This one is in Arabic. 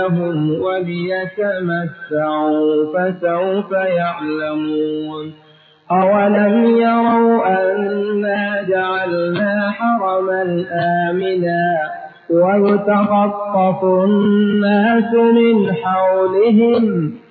لهم وليتمتعوا فسوف يعلمون أولم يروا أنا جعلنا حرما آمنا ويتخطف الناس من حولهم